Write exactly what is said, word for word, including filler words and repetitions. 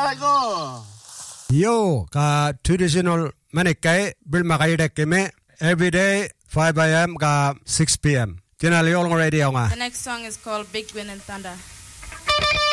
go. Yo ka traditional manikai bil makai dekeme every day five a.m. ka six p.m. Kinali all radio nga. The next song is called Big Wind and Thunder.